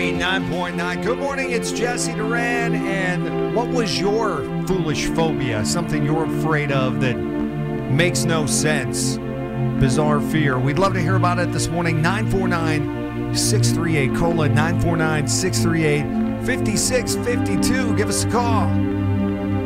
99.9. Good morning, it's Jesse Duran. And what was your foolish phobia? Something you're afraid of that makes no sense? Bizarre fear. We'd love to hear about it this morning. 949-638. Cola 949-638-5652. Give us a call.